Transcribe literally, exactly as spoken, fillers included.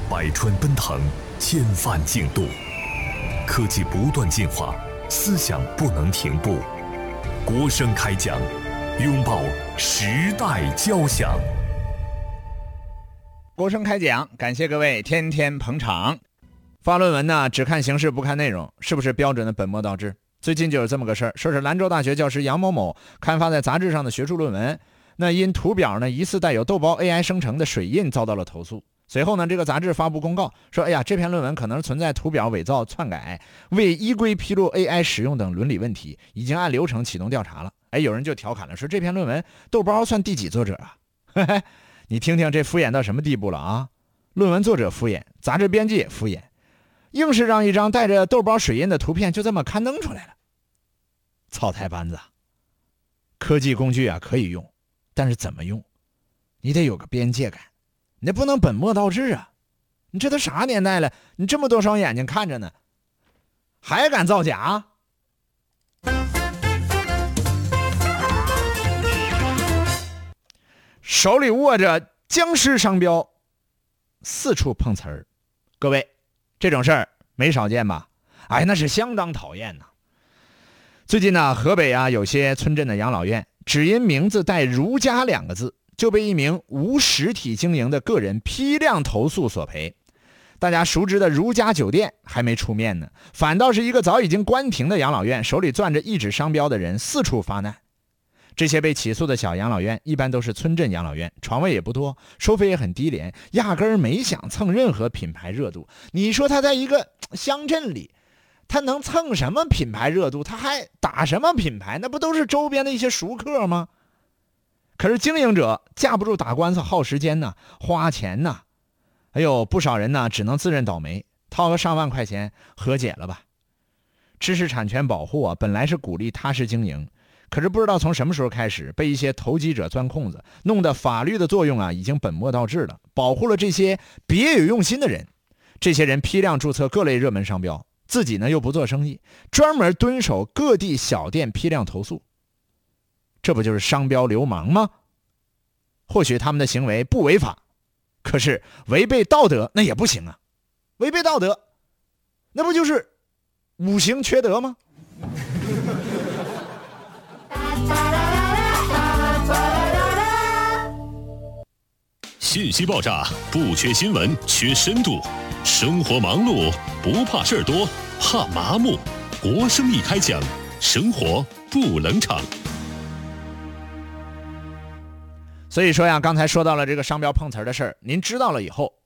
百川奔腾，千帆竞渡，科技不断进化，思想不能停步。国声开讲，拥抱时代交响。 国声开讲，感谢各位天天捧场。发论文呢，只看形式不看内容，是不是标准的本末倒置？最近就有这么个事儿，说是兰州大学教师杨某某刊发在杂志上的学术论文，那因图表呢疑似带有豆包 A I 生成的水印遭到了投诉。随后呢，这个杂志发布公告说，哎呀，这篇论文可能存在图表伪造、篡改、未依规披露 A I 使用等伦理问题，已经按流程启动调查了。哎，有人就调侃了，说这篇论文豆包算第几作者啊？嘿嘿，你听听这敷衍到什么地步了啊！论文作者敷衍，杂志编辑也敷衍，硬是让一张带着豆包水印的图片就这么刊登出来了。草台班子，科技工具啊可以用，但是怎么用，你得有个边界感。你不能本末倒置啊！你这都啥年代了，你这么多双眼睛看着呢，还敢造假？手里握着僵尸商标，四处碰瓷儿，各位，这种事儿没少见吧？哎，那是相当讨厌呐。最近呢，河北啊有些村镇的养老院，只因名字带儒家两个字，就被一名无实体经营的个人批量投诉索赔。大家熟知的如家酒店还没出面呢，反倒是一个早已经关停的养老院，手里攥着一纸商标的人四处发难。这些被起诉的小养老院一般都是村镇养老院，床位也不多，收费也很低廉，压根儿没想蹭任何品牌热度。你说他在一个乡镇里，他能蹭什么品牌热度？他还打什么品牌？那不都是周边的一些熟客吗？可是经营者架不住打官司耗时间呢，花钱呢，还有不少人呢只能自认倒霉，掏个上万块钱和解了吧。知识产权保护啊，本来是鼓励踏实经营，可是不知道从什么时候开始，被一些投机者钻空子，弄得法律的作用啊已经本末倒置了，保护了这些别有用心的人。这些人批量注册各类热门商标，自己呢又不做生意，专门蹲守各地小店批量投诉。这不就是商标流氓吗？或许他们的行为不违法，可是违背道德那也不行啊！违背道德，那不就是五行缺德吗？ 信息爆炸不缺新闻，缺深度。生活忙碌不怕事儿多，怕麻木。国声一开讲，生活不冷场。 所以说呀，刚才说到了这个商标碰瓷的事儿，您知道了以后，